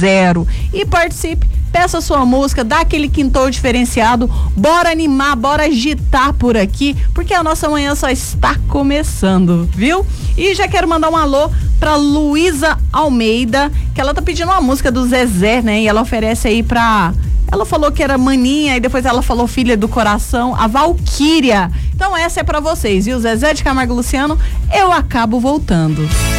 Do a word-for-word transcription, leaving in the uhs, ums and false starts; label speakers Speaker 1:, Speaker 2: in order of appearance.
Speaker 1: zero. E participe, peça sua música, dá aquele quintor diferenciado, bora animar, bora agitar por aqui, porque a nossa manhã só está começando, viu? E já quero mandar um alô pra Luísa Almeida, que ela tá pedindo uma música do Zezé, né? E ela oferece aí pra... Ela falou que era maninha e depois ela falou filha do coração, a Valquíria. Então essa é pra vocês, viu? Zezé de Camargo e Luciano, eu acabo voltando.